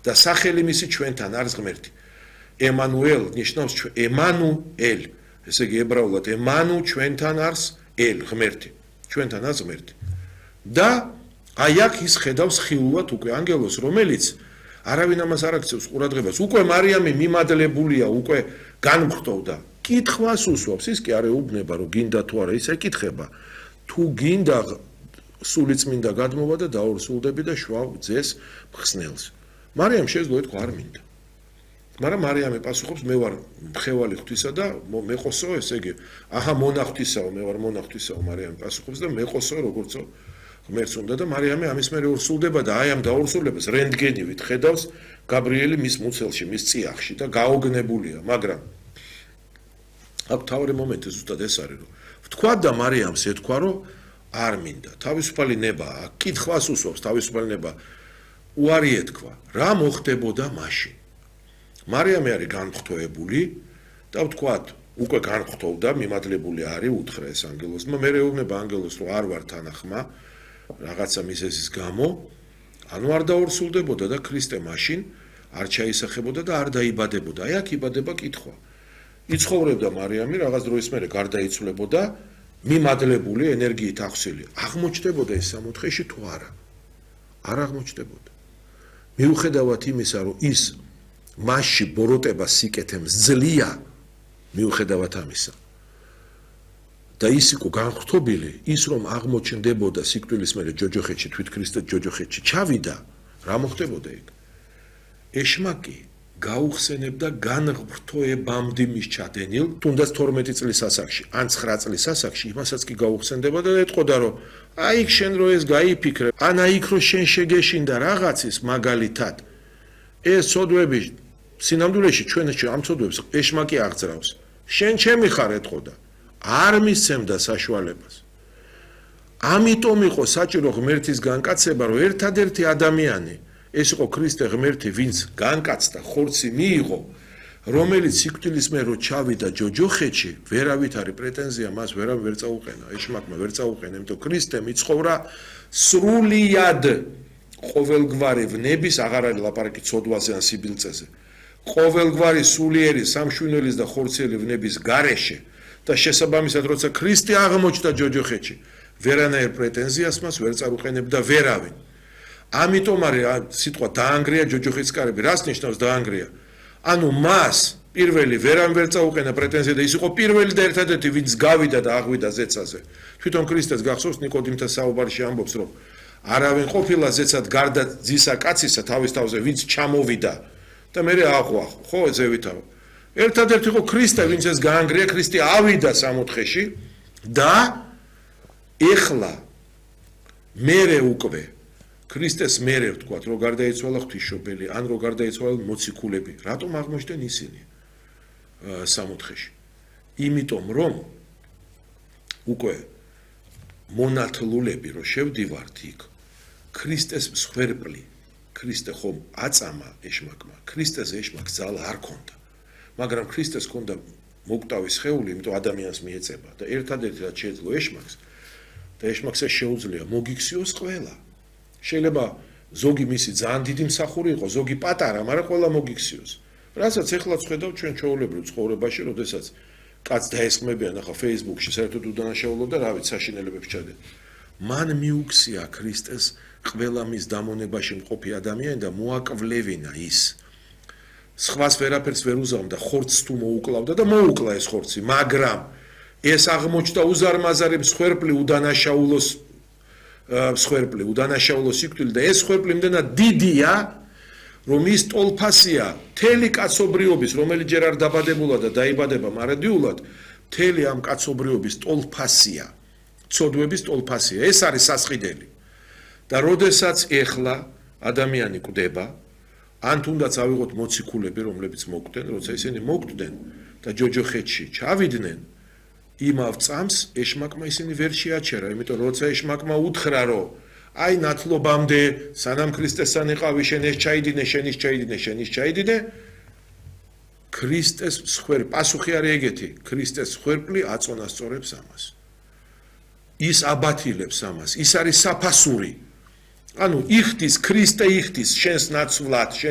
და სახელი მისი ჩვენთან არის ღმერთი. ემანუელ ნიშნავს ემანუელ, ესე იგი ებრაულად ემანუ ჩვენთან არის ელ ღმერთი, ჩვენთან არის ღმერთი. და აი აქ ის ხედავს ხილულად უკვე ანგელოს, რომელიც არავინ ამას არ აქცევს ყურადღებას. უკვე მარიამი მიმადლებულია, უკვე განმხრტოვდა. კითხვას უსვამს, ის კი არ ეუბნება, რომ გინდა თუ არა, ის ეკითხება. თუ გინდა სულიწმინდა გადმოვა და დაორსულდები და შვა ძეს მხსნელს. მარიამ შეძლო ეთქვა არ მინდა. მაგრამ მარიამი პასუხობს, მე ვარ მხევალი ღვთისა და მეყოსო, ესე იგი, აჰა მონახთისაო, მე ვარ მონახთისაო, მარიამი პასუხობს და მეყოსო როგორცო ღმერთს უნდა და მარიამი ამის მერე ორსულდება და აი ამ დაორსულებას რენტგენივით ხედავს გაბრიელი მის მუცელში, მის წიაღში და გაოგნებულია, მაგრამ აქ თავი მომენტი ზუსტად ეს არის, რომ ვთქვა და მარიამს ეთქვა, რომ არ მინდა. თავისუფალი ნება, კითხვას უსვამს, თავისუფალი ნება უარი ეთქვა, რა მოხდებოდა მაშინ. მარიამი არის განმხრტოებული და ვთქვათ, უკვე განმხრტოვდა, მიმადლებული არის, უთხრა ეს ანგელოსმა, მე ეუბნება ანგელოს, რომ არ ვარ თანახმა, რაღაცა მიზეზის გამო, ანუ არ დაორსულდებოდა და ქრისტე მაშინ არ ჩაისახებოდა და არ დაიბადებოდა. აი აქ იბადება კითხვა. იცხოვრებდა მარიამი, რაღაც დროის მერე გარდაიცვლებოდა, მიმადლებული, ენერგიით ახსილი. აღმოჩნდებოდა ეს სამოთხეში თუ არა? არ აღმოჩნდებოდა. მიუხედავად იმისა, რომ ის მასში ბოროტება სიკეთემ ძლია, მიუხედავად ამისა. და ის იყო განხრტობილი, ის რომ აღმოჩნდებოდა სიკვდილის მერე ჯოჯოხეთში, თვით ქრისტეს ჯოჯოხეთში ჩავიდა, რა მოხდებოდა ეგ? ეშმაკი გაუხსენებდა განღრთოებამდე მის ჩადენილ, თუნდაც 12 წლის ასაკში, ან 9 წლის ასაკში, იმასაც კი გაუხსენდებოდა და ეთყოდა, რომ აი იქ შენ რო ეს გაიფიქრე, ან აი იქ რო შენ შეგეშინდა რაღაცის მაგალითად, ეს ცოდვები სინამდვილეში ჩვენ ამ ცოდვებს ეშმაკი აღძრავს. შენ ჩემი ხარ ეთყოდა. არ მისცემდა საშუალებას. ამიტომ იყო საჭირო ღმერთის განკაცება, რომ ერთადერთი ადამიანი, ეს იყო ქრისტე ღმერთი, ვინც განკაცდა, ხორცი მიიღო, რომელიც სიკვდილის მერე რო ჩავიდა ჯოჯოხეთში, ვერავით არის პრეტენზია, მას ვერავინ ვერ წაუყენა, ეშმაკმა ვერ წაუყენა, იმიტომ ქრისტემ იცხოვრა სრულიად ყოველგვარი ვნების, აღარ არის ლაპარაკი ცოდვაზე ან სიბილწეზე. ყოველგვარი სულიერი სამშვინველის და ხორციელი ვნების გარეშე და შესაბამისად როცა ქრისტე აღმოჩნდა ჯოჯოხეთში, ვერანაირ პრეტენზიას მას ვერ წაუყენებდა ვერავინ. ამიტომ არის სიტყვა დაანგრია ჯოჯოხეთის კარები, რას ნიშნავს დაანგრია? ანუ მას პირველი ვერავინ ვერ წაუყენა პრეტენზია და ის იყო პირველი და ერთადერთი, ვინც გავიდა და აღვიდა ზეცაზე. თვითონ ქრისტეს გახსოვს ნიკოდიმთან საუბარში ამბობს, რომ არავინ ყოფილა ზეცად გარდა ძისა კაცისა თავის თავზე, ვინც ჩამოვიდა და მე აღვახ, ხო ზევითაო. ერთადერთი იყო ქრისტე, ვინც ეს გაანგრია, ქრისტე ავიდა სამოთხეში და ეხლა მერე უკვე ქრისტეს მერე ვთქვათ, რომ გარდაიცვალა ღვთისმშობელი, ან რომ გარდაიცვალა მოციქულები, რატომ აღმოჩნდნენ ისინი სამოთხეში? იმიტომ რომ უკვე მონათლულები რომ შევდივართ იქ, ქრისტეს მსხვერპლი, ქრისტე ხომ აწამა ეშმაკმა, ქრისტეს ეშმაკს ძალა არ ქონდა. მაგრამ ქრისტეს ქონდა მოკვდავი სხეული, იმიტომ ადამიანს მიეწება და ერთადერთი რაც შეეძლო ეშმაკს და ეშმაკს შეუძლია მოგიქციოს ყველა. შეიძლება ზოგი მისი ძალიან დიდი მსახური იყო, ზოგი პატარა, მაგრამ ყველა მოგიქციოს. რასაც ეხლა ვხედავ ჩვენ ჩვეულებრივ ცხოვრებაში, როდესაც კაც დაესხმებიან ახლა Facebook-ში საერთოდ უდანაშაულო და რა ვიცი საშინელებებს ჩადენ. მან მიუქცია ქრისტეს ყველა მის დამონებაში მყოფი ადამიანი და მოაკლევინა ის. სხვას ვერაფერს ვერ უზამდა, ხორცს თუ მოუკლავდა და მოუკლა ეს ხორცი, მაგრამ ეს აღმოჩნდა უზარმაზარი მსხვერპლი უდანაშაულო სიკვდილი და ეს მსხვერპლი იმდენად დიდია, რომ ის ტოლფასია მთელი კაცობრიობის, რომელიც ჯერ არ დაბადებულა და დაიბადება მარადიულად, მთელი ამ კაცობრიობის ტოლფასია, ცოდვების ტოლფასია, ეს არის სასყიდელი. და როდესაც ეხლა ადამიანი კვდება, ან თუნდაც ავიღოთ მოციქულები, რომლებიც მოკვდნენ, როცა ისინი მოკვდნენ და ჯოჯოხეთში ჩავიდნენ, იმავ წამს ეშმაკმა ისინი ვერ შეაჩერა, იმიტომ როცა ეშმაკმა უთხრა, რომ აი ნათლობამდე, სანამ ქრისტესთან იყავი, შენ ეს ჩაიდინე, შენ ის ჩაიდინე, შენ ის ჩაიდინე, ქრისტეს მსხვერპლი, პასუხი არის ეგეთი, ქრისტეს მსხვერპლი აწონასწორებს ამას. ის აბათილებს ამას, ის არის საფასური. ანუ იხდის, ქრისტე იხდის შენს ნაცვლად,